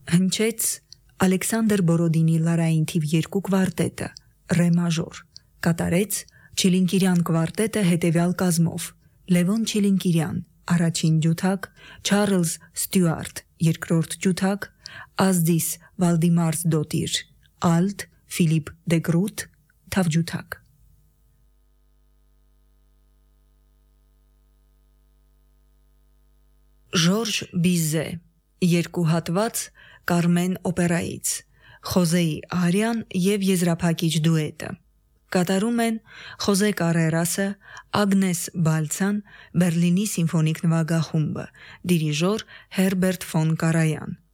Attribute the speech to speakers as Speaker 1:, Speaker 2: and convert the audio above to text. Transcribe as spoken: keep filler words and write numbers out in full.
Speaker 1: Հնչեց Ալեքսանդր Բորոդինի լարային թիվ երկու կվարտետը, ռե մաժոր, կատարեց Չիլինկիրյան կվարտետը հետևյալ կազմով. Լևոն Չիլինկիրյան, առաջին ջութակ, Չարլզ Ստյուարտ, երկրորդ ջութակ, Ազդիս Վալդիմարս Դոտիր, ալտ, Ֆիլիպ Դեգրուտ, թավջութակ։ Ժորժ Բիզե, երկու հատված Կարմեն օպերայից, Խոզեի արիան և եզրափակիչ դուետը։ Կատարում են Խոզե Կարերասը, Ագնես Բալցան, Բերլինի սիմֆոնիկ նվագախումբը, դիրիժոր Հերբերտ ֆոն Կարայան։